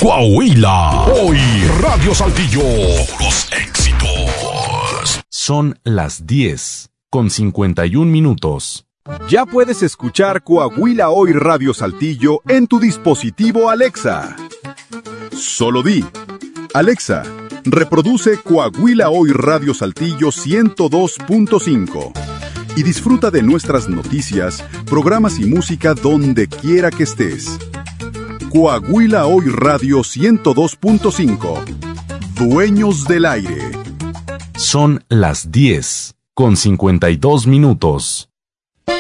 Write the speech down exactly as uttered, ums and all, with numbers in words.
Coahuila. Hoy Radio Saltillo. Los éxitos. Son las diez con cincuenta y un minutos. Ya puedes escuchar Coahuila Hoy Radio Saltillo en tu dispositivo Alexa. Solo di: Alexa, reproduce Coahuila Hoy Radio Saltillo ciento dos punto cinco y disfruta de nuestras noticias, programas y música donde quiera que estés. Coahuila Hoy Radio ciento dos punto cinco. Dueños del aire. Son las diez con cincuenta y dos minutos.